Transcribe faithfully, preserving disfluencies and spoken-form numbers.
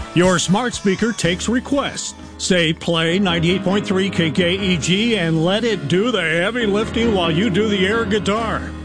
Your smart speaker takes requests. Say play ninety-eight point three K K E G and let it do the heavy lifting while you do the air guitar.